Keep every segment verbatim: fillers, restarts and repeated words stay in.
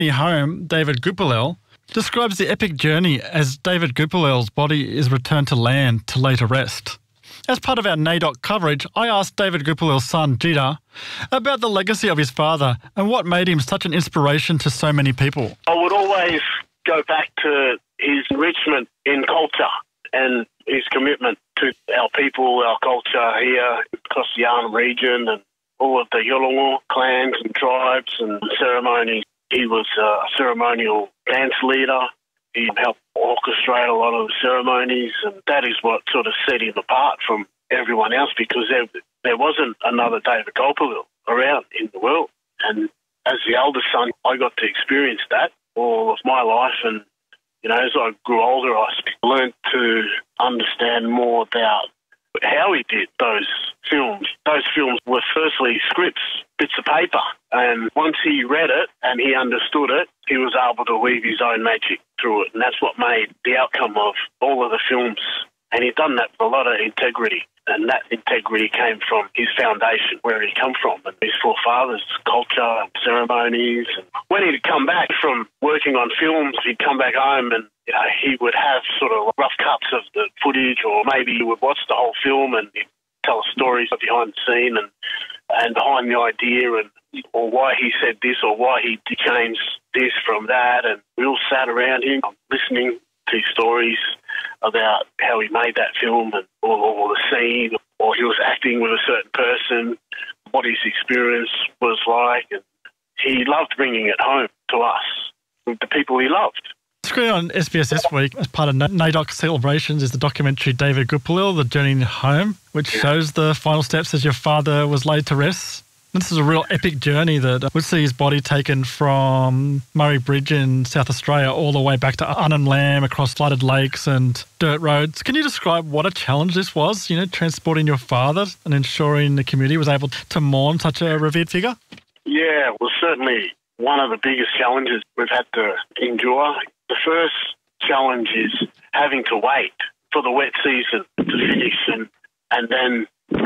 Your home, David Gupilel, describes the epic journey as David Gupilel's body is returned to land to later rest. As part of our N A I D O C coverage, I asked David Gupilel's son, Jita, about the legacy of his father and what made him such an inspiration to so many people. I would always go back to his enrichment in culture and his commitment to our people, our culture here across the Arnhem region and all of the Yolngu clans and tribes and ceremonies. He was a ceremonial dance leader. He helped orchestrate a lot of the ceremonies, and that is what sort of set him apart from everyone else because there, there wasn't another David Gupilel around in the world. And as the eldest son, I got to experience that all of my life. And, you know, as I grew older, I learned to understand more about how he did those films. Those films were firstly scripts, bits of paper. And once he read it and he understood it, he was able to weave his own magic through it. And that's what made the outcome of all of the films. And he'd done that with a lot of integrity. And that integrity came from his foundation, where he come from, and his forefathers' culture and ceremonies. And when he'd come back from working on films, he'd come back home and, you know, he would have sort of rough cuts of the footage, or maybe he would watch the whole film and he'd tell us stories behind the scene and, and behind the idea, and or why he said this or why he changed this from that. And we all sat around him listening to his stories about how he made that film and or, or the scene, or he was acting with a certain person, what his experience was like. And he loved bringing it home to us, the people he loved. Screening on S B S this week as part of N A I D O C celebrations is the documentary David Gupilel, The Journey Home, which Yeah. shows the final steps as your father was laid to rest. This is a real epic journey that would see his body taken from Murray Bridge in South Australia all the way back to Arnhem Land, across flooded lakes and dirt roads. Can you describe what a challenge this was, you know, transporting your father and ensuring the community was able to mourn such a revered figure? Yeah, well, certainly one of the biggest challenges we've had to endure. The first challenge is having to wait for the wet season to finish and, and then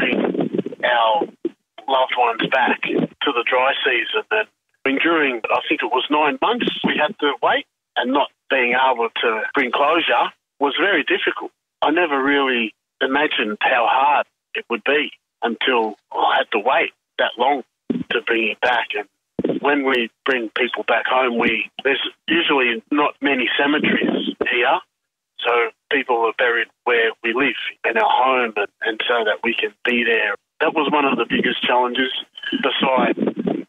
bring our loved ones back to the dry season. And during, I think it was nine months, we had to wait, and not being able to bring closure was very difficult. I never really imagined how hard it would be until I had to wait that long to bring it back. And when we bring people back home, we there's usually not many cemeteries here, so people are buried where we live, in our home, and, and so that we can be there. That was one of the biggest challenges, besides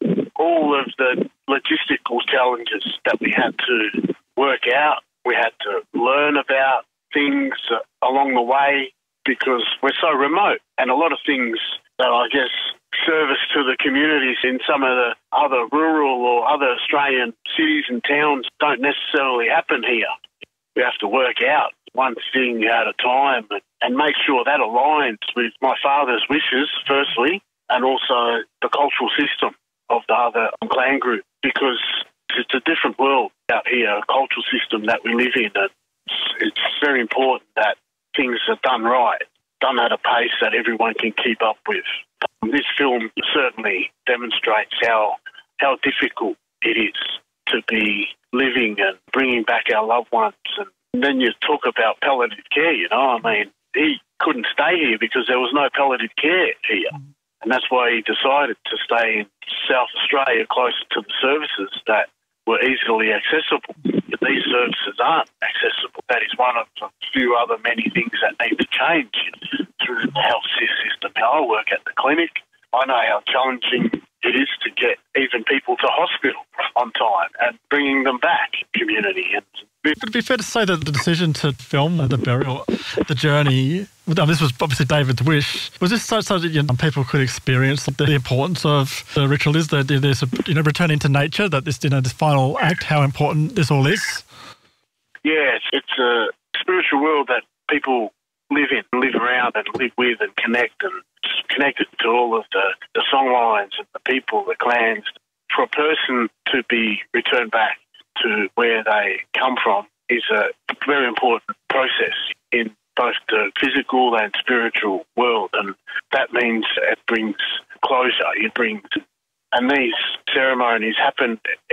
all of the logistical challenges that we had to work out. We had to learn about things along the way because we're so remote, and a lot of things that I guess service to the communities in some of the other rural or other Australian cities and towns don't necessarily happen here. We have to work out one thing at a time and, and make sure that aligns with my father's wishes, firstly, and also the cultural system of the other clan group, because it's a different world out here, a cultural system that we live in. And it's, it's very important that things are done right, done at a pace that everyone can keep up with. This film certainly demonstrates how how difficult it is to be living and bringing back our loved ones. And then you talk about palliative care, you know, I mean, he couldn't stay here because there was no palliative care here. And that's why he decided to stay in South Australia, closer to the services that were easily accessible. But these services aren't accessible. That is one of a few other many things that need to change through the health system. I work at the clinic. I know how challenging it is to get even people to hospital on time and bringing them back community. And would it be fair to say that the decision to film the burial, the journey, this was obviously David's wish, was this so, so that you know, people could experience the importance of the ritual is that there's a you know returning to nature, that this you know this final act, how important this all is? Yeah, it's a spiritual world that people live in, live around and live with and connect, and connected to all of the, the song lines and the people, the clans. For a person to be returned back to where they come from is a very important process in both the physical and spiritual world, and that means it brings closure, it brings, and these ceremonies happen